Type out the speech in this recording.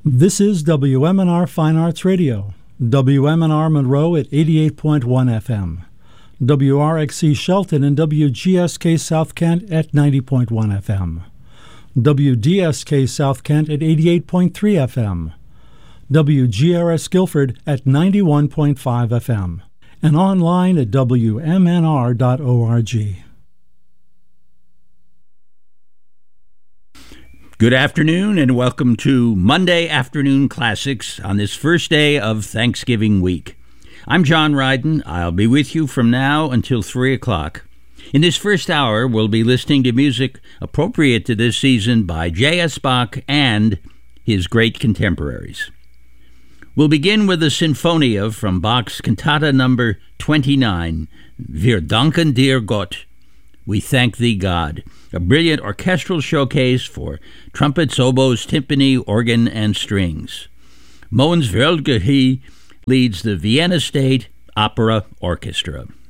This is WMNR Fine Arts Radio, WMNR Monroe at 88.1 FM, WRXC Shelton and WGSK South Kent at 90.1 FM, WDSK South Kent at 88.3 FM, WGRS Guilford at 91.5 FM, and online at WMNR.org. Good afternoon and welcome to Monday Afternoon Classics on this first day of Thanksgiving week. I'm John Ryden. I'll be with you from now until 3 o'clock. In this first hour, we'll be listening to music appropriate to this season by J.S. Bach and his great contemporaries. We'll begin with a Sinfonia from Bach's Cantata number 29, Wir danken dir Gott, We Thank Thee God, a brilliant orchestral showcase for trumpets, oboes, timpani, organ, and strings. Mogens Veldge leads the Vienna State Opera Orchestra.